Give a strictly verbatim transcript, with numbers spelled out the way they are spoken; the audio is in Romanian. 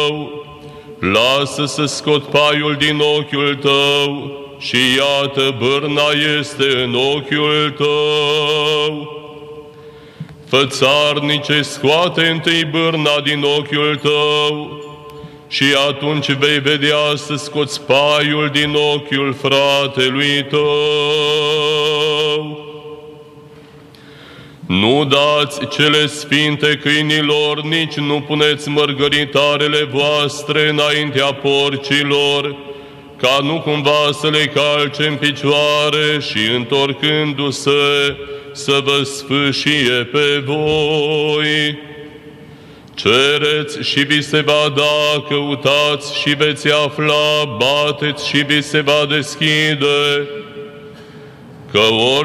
Lasă să scot paiul din ochiul tău și iată, bârna este în ochiul tău. Fățarnice, scoate întâi bârna din ochiul tău și atunci vei vedea să scoți paiul din ochiul fratelui tău. Nu dați cele sfinte câinilor, nici nu puneți mărgăritarele voastre înaintea porcilor, ca nu cumva să le calce în picioare și întorcându-se să vă sfâșie pe voi. Cereți și vi se va da, căutați și veți afla, bateți și vi se va deschide, că ori